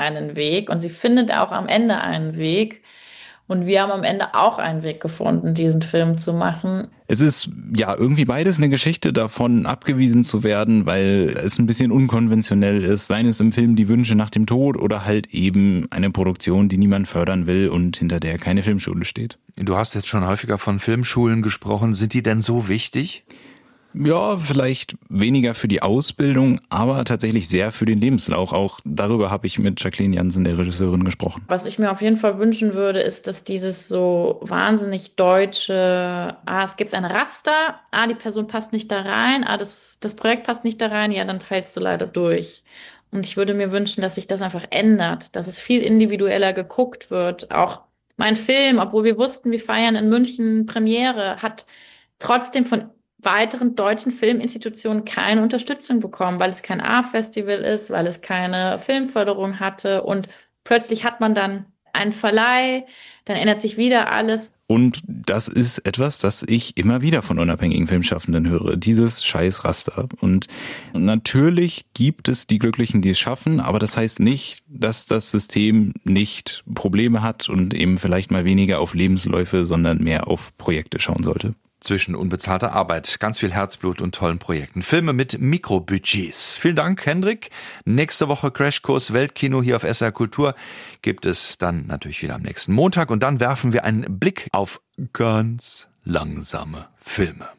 einen Weg und sie findet auch am Ende einen Weg. Und wir haben am Ende auch einen Weg gefunden, diesen Film zu machen. Es ist ja irgendwie beides eine Geschichte davon, abgewiesen zu werden, weil es ein bisschen unkonventionell ist, seien es im Film die Wünsche nach dem Tod oder halt eben eine Produktion, die niemand fördern will und hinter der keine Filmschule steht. Du hast jetzt schon häufiger von Filmschulen gesprochen. Sind die denn so wichtig? Ja, vielleicht weniger für die Ausbildung, aber tatsächlich sehr für den Lebenslauf. Auch darüber habe ich mit Jacqueline Jansen, der Regisseurin, gesprochen. Was ich mir auf jeden Fall wünschen würde, ist, dass dieses so wahnsinnig deutsche, es gibt ein Raster, die Person passt nicht da rein, das Projekt passt nicht da rein, ja, dann fällst du leider durch. Und ich würde mir wünschen, dass sich das einfach ändert, dass es viel individueller geguckt wird. Auch mein Film, obwohl wir wussten, wir feiern in München Premiere, hat trotzdem von weiteren deutschen Filminstitutionen keine Unterstützung bekommen, weil es kein A-Festival ist, weil es keine Filmförderung hatte und plötzlich hat man dann einen Verleih, dann ändert sich wieder alles. Und das ist etwas, das ich immer wieder von unabhängigen Filmschaffenden höre, dieses scheiß Raster. Und natürlich gibt es die Glücklichen, die es schaffen, aber das heißt nicht, dass das System nicht Probleme hat und eben vielleicht mal weniger auf Lebensläufe, sondern mehr auf Projekte schauen sollte. Zwischen unbezahlter Arbeit, ganz viel Herzblut und tollen Projekten. Filme mit Mikrobudgets. Vielen Dank, Hendrik. Nächste Woche Crashkurs Weltkino hier auf SR Kultur gibt es dann natürlich wieder am nächsten Montag. Und dann werfen wir einen Blick auf ganz langsame Filme.